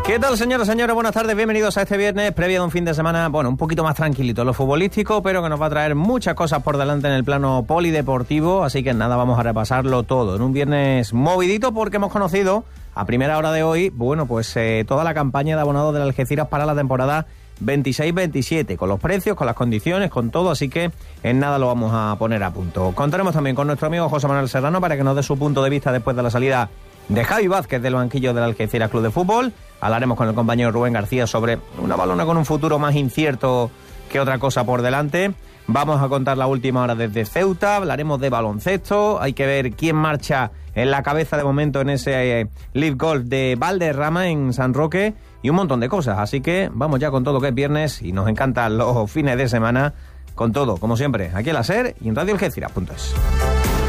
¿Qué tal, señoras y señores? Buenas tardes, bienvenidos a este viernes, previa de un fin de semana, bueno, un poquito más tranquilito en lo futbolístico, pero que nos va a traer muchas cosas por delante en el plano polideportivo, así que nada, vamos a repasarlo todo en un viernes movidito porque hemos conocido a primera hora de hoy, bueno, pues toda la campaña de abonados del Algeciras para la temporada 26-27, con los precios, con las condiciones, con todo, así que en nada lo vamos a poner a punto. Contaremos también con nuestro amigo José Manuel Serrano para que nos dé su punto de vista después de la salida de Javi Vázquez del banquillo del Algeciras Club de Fútbol. Hablaremos con el compañero Rubén García sobre una balona con un futuro más incierto que otra cosa por delante. Vamos a contar la última hora desde Ceuta, hablaremos de baloncesto, hay que ver quién marcha en la cabeza de momento en ese Live Golf de Valderrama en San Roque y un montón de cosas. Así que vamos ya con todo lo que es viernes y nos encantan los fines de semana con todo, como siempre, aquí en la SER y en radioalgeciras.es.